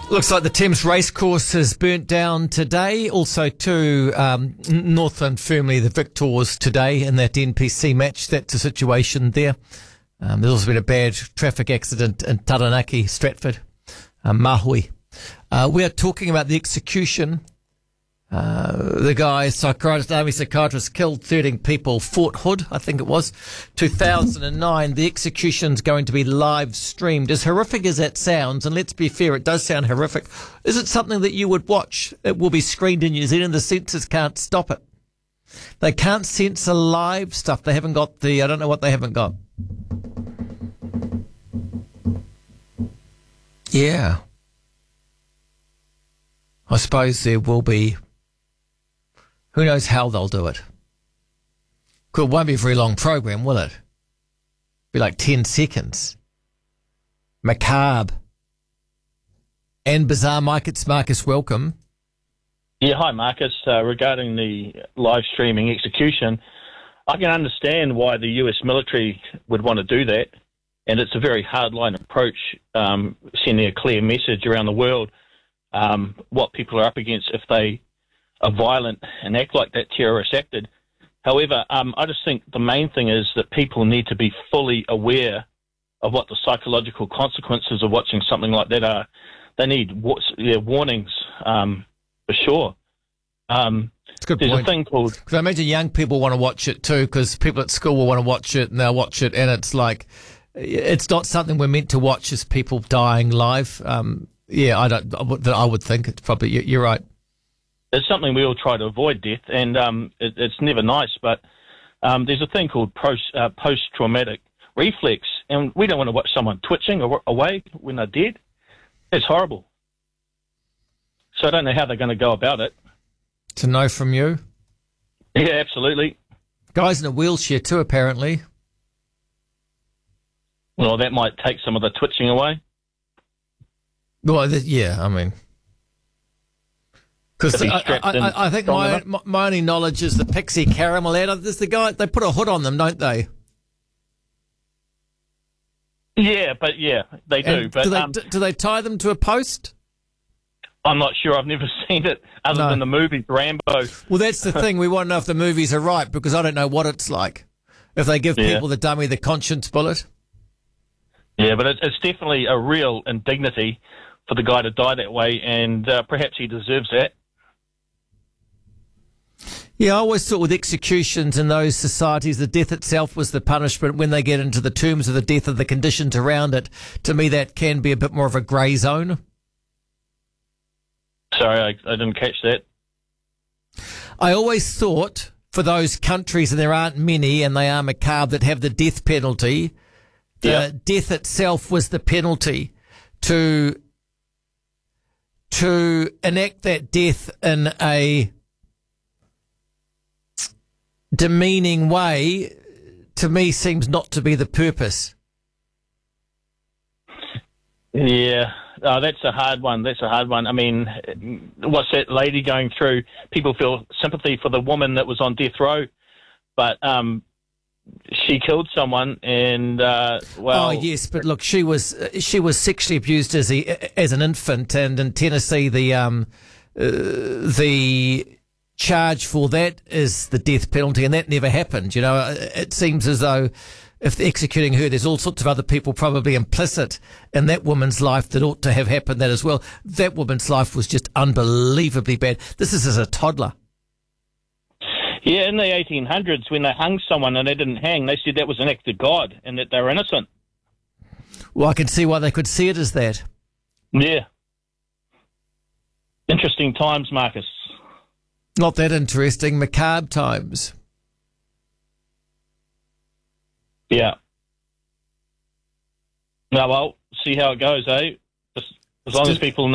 Looks like the Thames Racecourse has burnt down today. Also, too, Northland firmly the victors today in that NPC match. That's the situation there. There's also been a bad traffic accident in Taranaki, Stratford, Mahui. We are talking about the execution. The guy, army psychiatrist, killed 13 people. Fort Hood, I think it was, 2009. The execution's going to be live streamed. As horrific as that sounds, and let's be fair, it does sound horrific. Is it something that you would watch? It will be screened in New Zealand. The censors can't stop it. They can't censor live stuff. They haven't got I don't know what they haven't got. Yeah. I suppose there will be. Who knows how they'll do it? It won't be a very long program, will it? Be like 10 seconds. Macabre. And bizarre, Mike. It's Marcus. Welcome. Yeah, hi, Marcus. Regarding the live streaming execution, I can understand why the US military would want to do that, and it's a very hardline approach, sending a clear message around the world what people are up against if they are violent and act like that terrorist acted. However, I just think the main thing is that people need to be fully aware of what the psychological consequences of watching something like that are. They need warnings, for sure. It's a good There's point. a thing called... Because I imagine young people want to watch it too, because people at school will want to watch it, and they'll watch it, and it's like, it's not something we're meant to watch as people dying live. I would think it's probably, you're right. It's something we all try to avoid, death, and it's never nice, but there's a thing called post-traumatic reflex, and we don't want to watch someone twitching away when they're dead. It's horrible. So I don't know how they're going to go about it. To know from you? Yeah, absolutely. Guy's in a wheelchair too, apparently. Well, that might take some of the twitching away. Well, yeah, I mean... Because I think my only knowledge is the Pixie Caramel ad. There's the guy, they put a hood on them, don't they? Yeah, they do. And But do they tie them to a post? I'm not sure. I've never seen it other than the movie Rambo. Well, that's the thing. We want to know if the movies are right, because I don't know what it's like. If they give people the dummy, the conscience bullet. Yeah, but it's definitely a real indignity for the guy to die that way, and perhaps he deserves that. Yeah, I always thought with executions in those societies, the death itself was the punishment. When they get into the terms of the death and the conditions around it, to me that can be a bit more of a grey zone. Sorry, I didn't catch that. I always thought for those countries, and there aren't many, and they are macabre, that have the death penalty, the death itself was the penalty to enact that death in a demeaning way, to me, seems not to be the purpose. Yeah, that's a hard one. I mean, what's that lady going through? People feel sympathy for the woman that was on death row, but she killed someone, and Oh yes, but look, she was sexually abused as an infant, and in Tennessee the charge for that is the death penalty, and that never happened. You know, it seems as though if they're executing her, there's all sorts of other people probably implicit in that woman's life that ought to have happened that as well. That woman's life was just unbelievably bad. This is as a toddler. Yeah, in the 1800s, when they hung someone and they didn't hang, they said that was an act of God and that they were innocent. Well, I can see why they could see it as that. Yeah. Interesting times, Marcus. Not that interesting. Macabre times. Yeah. No, well, see how it goes, eh? As long as people